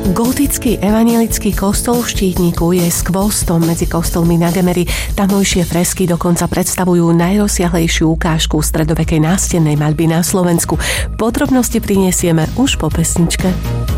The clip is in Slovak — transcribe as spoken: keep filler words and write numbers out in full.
Gotický evanjelický kostol v Štítniku je skvostom medzi kostolmi na Gemeri. Tamojšie fresky dokonca predstavujú najrozsiahlejšiu ukážku stredovekej nástennej maľby na Slovensku. Podrobnosti prinesieme už po pesničke.